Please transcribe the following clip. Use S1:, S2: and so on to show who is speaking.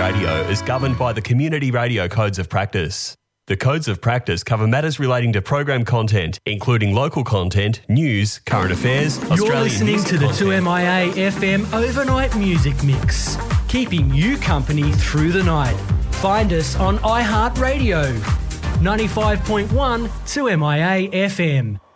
S1: Radio is governed by the Community Radio Codes of Practice. The Codes of Practice cover matters relating to program content, including local content, news, current affairs, Australian
S2: You're listening
S1: music
S2: to the
S1: content.
S2: 2MIA FM Overnight Music Mix, keeping you company through the night. Find us on iHeartRadio, 95.1 2MIA FM.